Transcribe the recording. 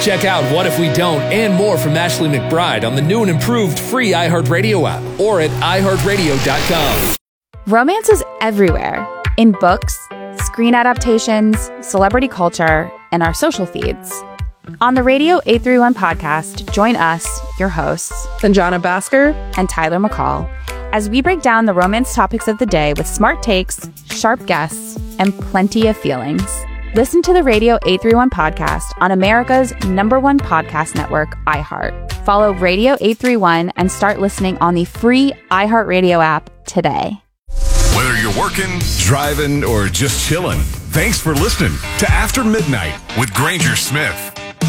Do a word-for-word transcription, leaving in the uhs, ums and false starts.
Check out What If We Don't and more from Ashley McBryde on the new and improved free iHeartRadio app or at i heart radio dot com. Romance is everywhere, in books, screen adaptations, celebrity culture, and our social feeds. On the Radio eight thirty-one podcast, join us, your hosts, Sanjana Bhaskar and Tyler McCall, as we break down the romance topics of the day with smart takes, sharp guests, and plenty of feelings. Listen to the Radio eight thirty-one podcast on America's number one podcast network, iHeart. Follow Radio eight thirty-one and start listening on the free iHeartRadio app today. Whether you're working, driving, or just chilling, thanks for listening to After Midnight with Granger Smith.